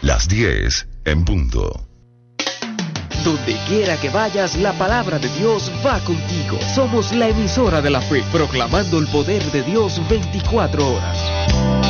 Las 10 en punto. Donde quiera que vayas, la palabra de Dios va contigo. Somos la emisora de la fe, proclamando el poder de Dios 24 horas.